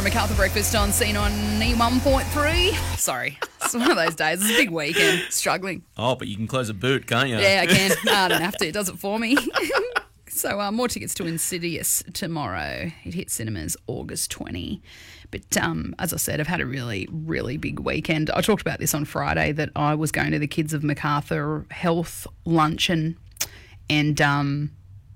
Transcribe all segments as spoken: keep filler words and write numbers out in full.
and MacArthur Breakfast on Scene on E one point three. Sorry, it's one of those days. It's a big weekend. Struggling. Oh, but you can close a boot, can't you? Yeah, I can. No, I don't have to. It does it for me. So uh, more tickets to Insidious tomorrow. It hits cinemas August twentieth. But um, as I said, I've had a really, really big weekend. I talked about this on Friday that I was going to the Kids of MacArthur Health Luncheon and... Um,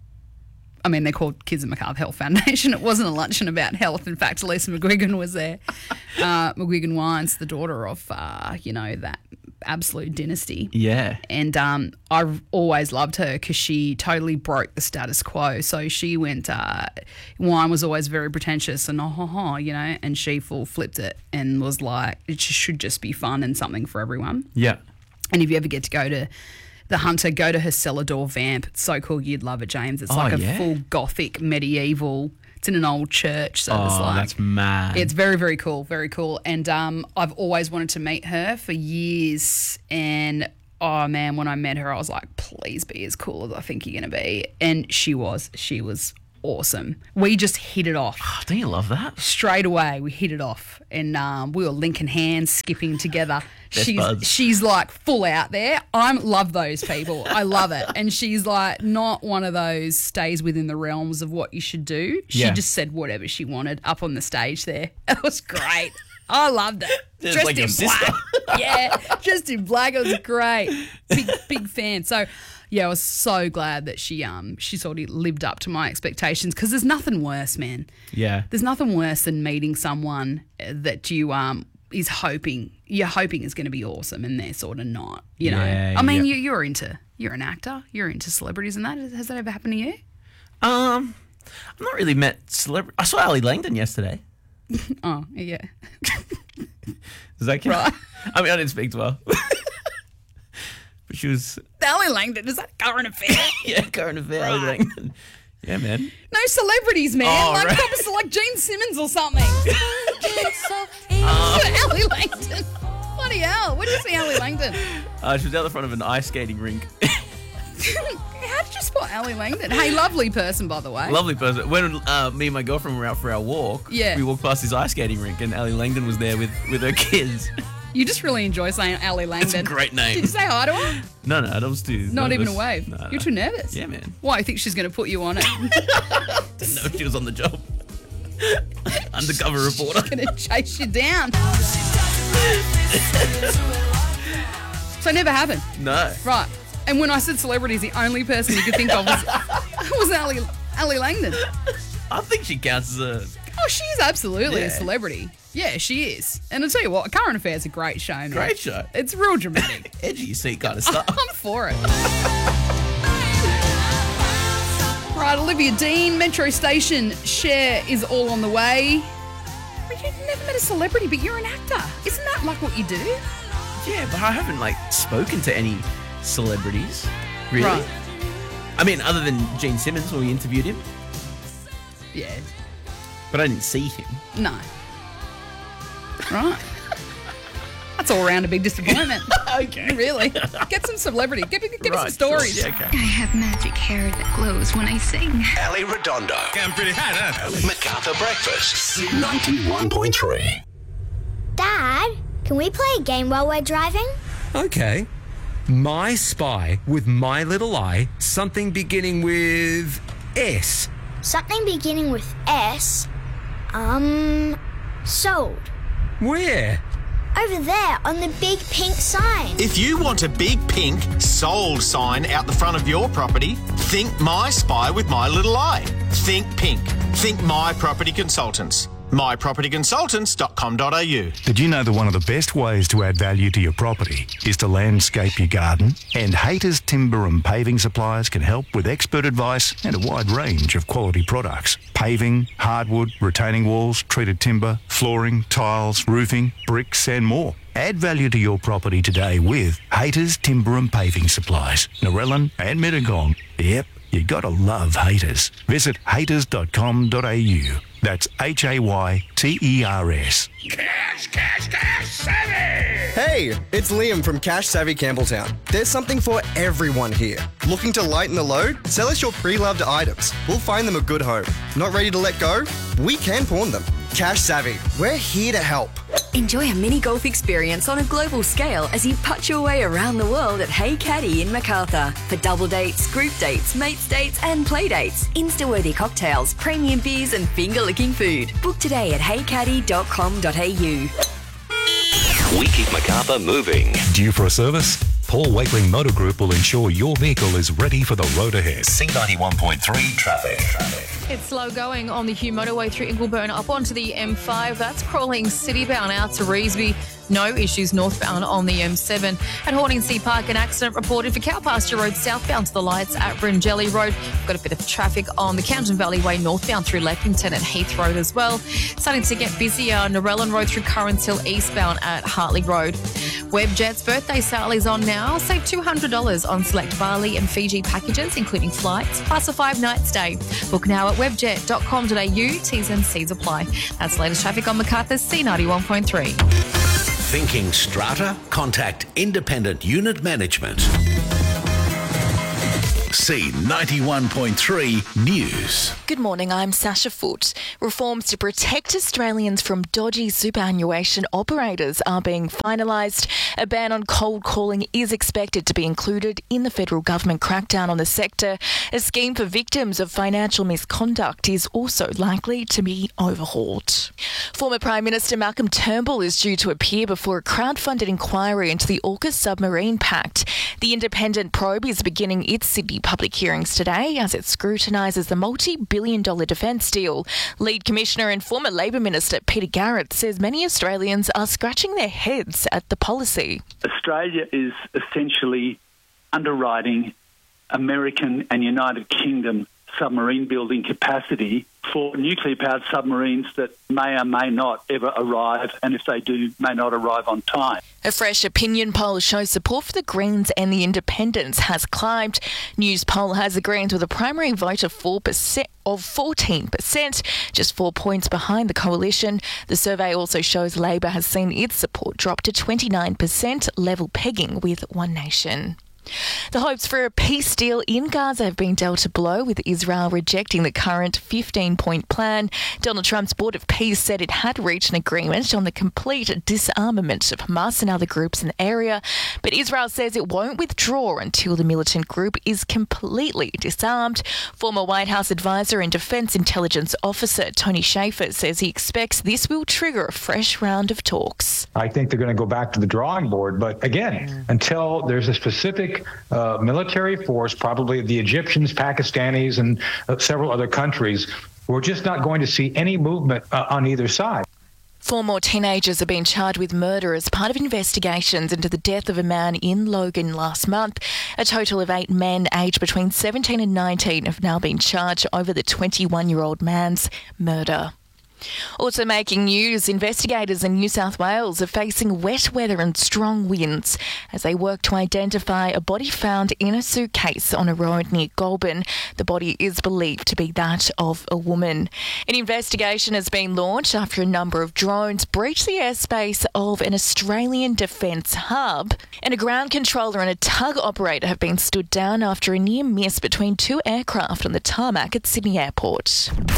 I mean, they're called Kids of MacArthur Health Foundation. It wasn't a luncheon about health. In fact, Lisa McGuigan was there. Uh, McGuigan Wines, the daughter of, uh, you know, that absolute dynasty. Yeah. And um, I've always loved her because she totally broke the status quo. So she went, uh, wine was always very pretentious and, oh, oh, oh, you know, and she full flipped it and was like, it should just be fun and something for everyone. Yeah. And if you ever get to go to The Hunter, go to her cellar door vamp. It's so cool. You'd love it, James. It's Oh, like a yeah? full gothic medieval. It's in an old church. So it's Oh, like, that's mad. it's very, very cool. Very cool. And um, I've always wanted to meet her for years. And oh man, when I met her, I was like, please be as cool as I think you're going to be. And she was. She was awesome. We just hit it off. Oh, don't you love that? Straight away, we hit it off, and um, we were linking hands, skipping together. Best she's buds. she's like full out there. I love those people. I love it, and she's like not one of those stays within the realms of what you should do. She Yeah. just said whatever she wanted up on the stage there. It was great. I loved it. Just Dressed like your in sister. black. Yeah, just in black. It was great. Big big fan. So. Yeah, I was so glad that she um she sort of lived up to my expectations because there's nothing worse, man. Yeah. There's nothing worse than meeting someone that you um is hoping you're hoping is going to be awesome and they're sort of not. You know, Yeah, I mean, yeah. you you're into you're an actor, you're into celebrities and that. Has that ever happened to you? Um, I've not really met celebrity. I saw Ali Langdon yesterday. Oh yeah, Is that Right. I mean, I didn't speak to her. But she was, Ali Langdon, is that a current affair? yeah, current affair, Ali Right. Langdon. Yeah, man. No celebrities, man. Oh, like right. proper, like Gene Simmons or something. Ali Langdon. Bloody hell! Where did you see Ali Langdon? Uh, she was out the front of an ice skating rink. How did you spot Ali Langdon? Hey, lovely person, by the way. Lovely person. When uh, me and my girlfriend were out for our walk, Yeah. we walked past this ice skating rink and Ali Langdon was there with, with her kids. You just really enjoy saying Ali Langdon. It's a great name. Did you say hi to her? No, no, I was too Not even a nervous. wave. No, You're no. too nervous. Yeah, man. Why? You think she's going to put you on it? Didn't know she was on the job. Undercover reporter. Going to chase you down. So it never happened. No. Right. And when I said celebrities, the only person you could think of was, was Ali, Ali Langdon. I think she counts as a... Oh, she is absolutely Yeah. a celebrity. Yeah, she is. And I'll tell you what, Current Affairs is a great show, man. Great show. It's real dramatic. edgy seat kind of stuff. I'm for it. Right, Olivia Dean, Metro Station, Cher is all on the way. You've never met a celebrity, but you're an actor. Isn't that like what you do? Yeah, but I haven't like spoken to any celebrities, really. Right. I mean, other than Gene Simmons when we interviewed him, Yeah. but I didn't see him. No. Right. That's all around a big disappointment. Okay. Really. Get some celebrity. Give, me- give me some Right, stories. sure. Yeah, okay. I have magic hair that glows when I sing. Ali Redondo. I'm pretty hot, huh? MacArthur Breakfast. ninety-one point three. Dad, can we play a game while we're driving? Okay. My Spy with My Little Eye, something beginning with S. Something beginning with S. Um, sold. Where? Over there on the big pink sign. If you want a big pink sold sign out the front of your property, think My Spy with My Little Eye. Think pink. Think My Property Consultants. my property consultants dot com dot a u. Did you know that one of the best ways to add value to your property is to landscape your garden? And Haters Timber and Paving Suppliers can help with expert advice and a wide range of quality products. Paving, hardwood, retaining walls, treated timber, flooring, tiles, roofing, bricks and more. Add value to your property today with Haters Timber and Paving Supplies. Narellan and Mittagong. Yep, you gotta love Haters. Visit haters dot com dot a u. That's H A Y T E R S. Cash, cash, cash, savvy! Hey, it's Liam from Cash Savvy Campbelltown. There's something for everyone here. Looking to lighten the load? Sell us your pre-loved items. We'll find them a good home. Not ready to let go? We can pawn them. Cash Savvy. We're here to help. Enjoy a mini golf experience on a global scale as you putt your way around the world at Hey Caddy in Macarthur. For double dates, group dates, mates dates and play dates, Insta-worthy cocktails, premium beers and finger-licking food. Book today at hey caddy dot com dot a u. We keep Macarthur moving. Due for a service? Paul Wakeling Motor Group will ensure your vehicle is ready for the road ahead. C ninety-one point three traffic. traffic. It's slow going on the Hugh motorway through Ingleburn up onto the M five. That's crawling city-bound out to Revesby. No issues northbound on the M seven. At Horningsea Park, an accident reported for Cowpasture Road southbound to the lights at Bryngelly Road. We've got a bit of traffic on the Camden Valley Way northbound through Leppington and Heath Road as well. Starting to get busier, Narellan Road through Currans Hill eastbound at Hartley Road. Webjet's birthday sale is on now. Save two hundred dollars on select Bali and Fiji packages, including flights, plus a five-night stay. Book now at webjet dot com dot a u. T's and C's apply. That's the latest traffic on Macarthur's C ninety-one point three. Thinking strata? Contact Independent Unit Management. C ninety-one point three News. Good morning, I'm Sasha Foote. Reforms to protect Australians from dodgy superannuation operators are being finalised. A ban on cold calling is expected to be included in the federal government crackdown on the sector. A scheme for victims of financial misconduct is also likely to be overhauled. Former Prime Minister Malcolm Turnbull is due to appear before a crowd-funded inquiry into the AUKUS submarine pact. The independent probe is beginning its Sydney public hearings today as it scrutinises the multi-billion dollar defence deal. Lead Commissioner and former Labor Minister Peter Garrett says many Australians are scratching their heads at the policy. Australia is essentially underwriting American and United Kingdom submarine building capacity for nuclear-powered submarines that may or may not ever arrive, and if they do, may not arrive on time. A fresh opinion poll shows support for the Greens and the Independents has climbed. News poll has the Greens with a primary vote of four percent of fourteen percent, just four points behind the coalition. The survey also shows Labor has seen its support drop to twenty-nine percent, level pegging with One Nation. The hopes for a peace deal in Gaza have been dealt a blow, with Israel rejecting the current fifteen-point plan. Donald Trump's Board of Peace said it had reached an agreement on the complete disarmament of Hamas and other groups in the area, but Israel says it won't withdraw until the militant group is completely disarmed. Former White House advisor and Defense Intelligence Officer Tony Shaffer says he expects this will trigger a fresh round of talks. I think they're going to go back to the drawing board, but again, until there's a specific Uh, military force, probably the Egyptians, Pakistanis, and uh, several other countries, we're just not going to see any movement uh, on either side. Four more teenagers have been charged with murder as part of investigations into the death of a man in Logan last month. A total of eight men aged between seventeen and nineteen have now been charged over the twenty-one-year-old man's murder. Also making news, investigators in New South Wales are facing wet weather and strong winds as they work to identify a body found in a suitcase on a road near Goulburn. The body is believed to be that of a woman. An investigation has been launched after a number of drones breached the airspace of an Australian defence hub, and a ground controller and a tug operator have been stood down after a near miss between two aircraft on the tarmac at Sydney Airport.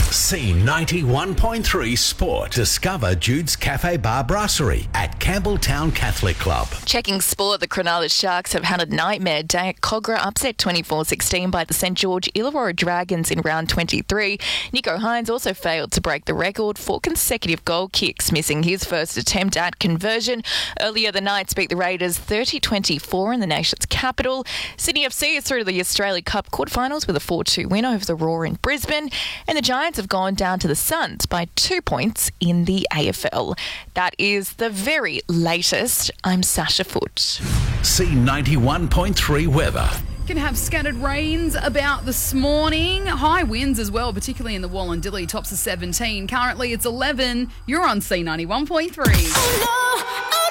C ninety-one point three Sport. Discover Jude's Cafe Bar Brasserie at Campbelltown Catholic Club. Checking sport, the Cronulla Sharks have had a nightmare day at Cogra, upset twenty-four sixteen by the St George Illawarra Dragons in round twenty-three. Nico Hines also failed to break the record for consecutive goal kicks, missing his first attempt at conversion. Earlier, the Knights beat the Raiders thirty twenty-four in the nation's capital. Sydney F C is through to the Australia Cup quarterfinals with a four two win over the Roar in Brisbane, and the Giants have gone down to the Suns by two points in the A F L. That is the very latest. I'm Sasha Foote. C ninety-one point three weather. Can have scattered rains about this morning. High winds as well, particularly in the Wallandilly. Tops of seventeen. Currently it's eleven. You're on C ninety-one point three. Oh no,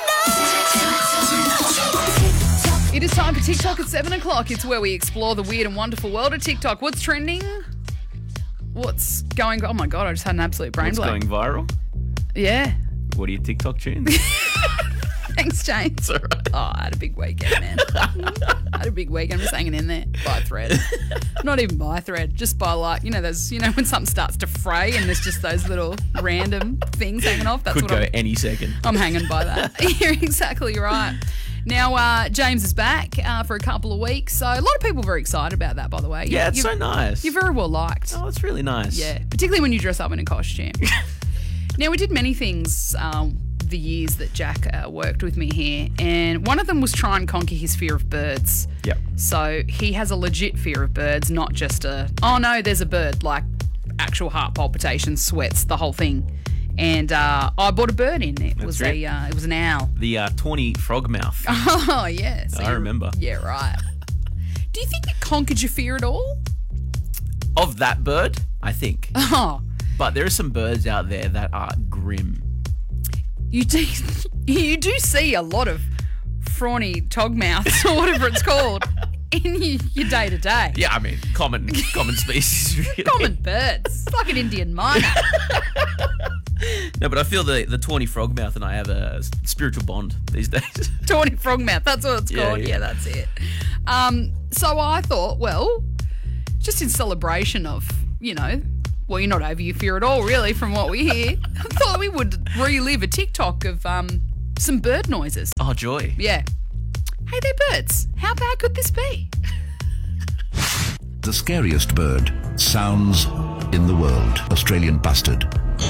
oh no. It is time for TikTok at seven o'clock. It's where we explore the weird and wonderful world of TikTok. What's trending? What's going on? Oh my God, I just had an absolute brain What's blank. going viral? Yeah. What are your TikTok tunes? Thanks, James. All right. Oh, I had a big weekend, man. I had a big weekend. I'm just hanging in there by a thread. Not even by a thread, just by like, you know, there's, you know, when something starts to fray and there's just those little random things hanging off. That's Could what go I'm, any second. I'm hanging by that. You're exactly right. Now, uh, James is back uh, for a couple of weeks. So a lot of people are very excited about that, by the way. Yeah, it's You're- so nice. You're very well liked. Oh, it's really nice. Yeah, particularly when you dress up in a costume. Now, we did many things um, the years that Jack uh, worked with me here, and one of them was try and conquer his fear of birds. Yep. So he has a legit fear of birds, not just a, oh no, there's a bird, like actual heart palpitations, sweats, the whole thing. And uh, I bought a bird in. It That's was right. a, uh, it was an owl. The uh, tawny frogmouth. Oh, yeah. So I you're- remember. Yeah, right. Do you think it conquered your fear at all? Of that bird, I think. Oh, But there are some birds out there that are grim. you do. You do see a lot of frawny togmouths or whatever it's called in your, your day to day. Yeah, I mean, common common species, really. Common birds. It's like an Indian miner. No, but I feel the, the tawny frogmouth and I have a spiritual bond these days. Tawny frogmouth. That's what it's Yeah, called. Yeah, yeah. that's it. Um, so I thought, well, just in celebration of, you know, well, you're not over your fear at all, really, from what we hear. I thought we would relive a TikTok of um, some bird noises. Oh, joy. Yeah. Hey, they're birds. How bad could this be? The scariest bird. Sounds in the world. Australian bustard.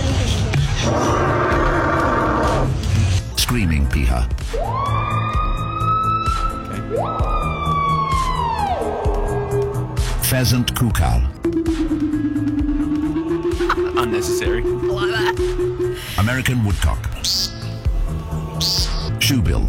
Screaming piha. Pheasant kukal. Unnecessary. I like that. American woodcock. Shoebill.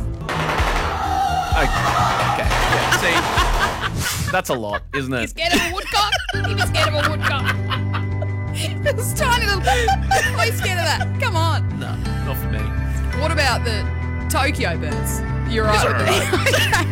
Okay. Yeah, see, that's a lot, isn't it? Scared of a woodcock? He was scared of a woodcock. This tiny little... Why are you scared of that? Come on. No, not for me. What about the Tokyo birds? You're right It's with all right. me.